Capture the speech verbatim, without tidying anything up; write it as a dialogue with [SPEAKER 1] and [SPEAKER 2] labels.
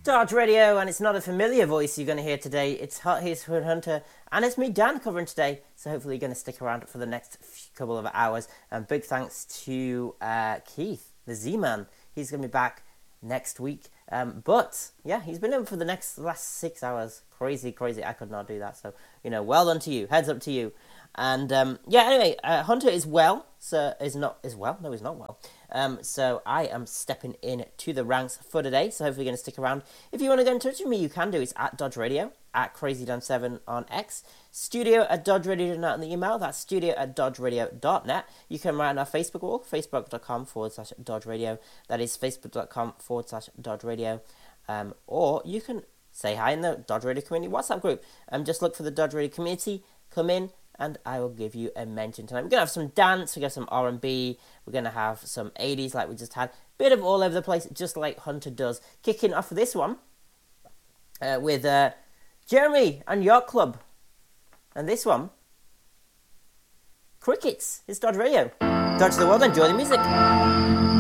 [SPEAKER 1] Dodge Radio, and it's not a familiar voice you're going to hear today. It's Hot Here's Hood Hunter, and it's me, Dan, covering today. So hopefully you're going to stick around for the next few, couple of hours. And big thanks to uh, Keith, the Z-Man. He's going to be back next week. Um, but, yeah, he's been in for the next last six hours. Crazy, crazy. I could not do that. So, you know, well done to you. Heads up to you. And, um, yeah, anyway, uh, Hunter is well. So, is not, is well? No, he's not well. Um, so I am stepping in to the ranks for today, so hopefully you're going to stick around. If you want to get in touch with me, you can do. It's at Dodge Radio, at Crazy Dan seven on X, studio at dodge radio dot net on the email. That's studio at dodge radio dot net. You can write on our Facebook wall, facebook.com forward slash Dodge Radio. That is facebook.com forward slash Dodge Radio. Um, or you can say hi in the Dodge Radio Community WhatsApp group. Um, just look for the Dodge Radio Community, come in, and I will give you a mention tonight. We're going to have some dance, we're going to have some R and B, we're going to have some eighties like we just had. Bit of all over the place, just like Hunter does. Kicking off this one uh, with uh, Jeremy and Yacht Club. And this one, Crickets. It's Dodge Radio. Dodge the world, enjoy the music.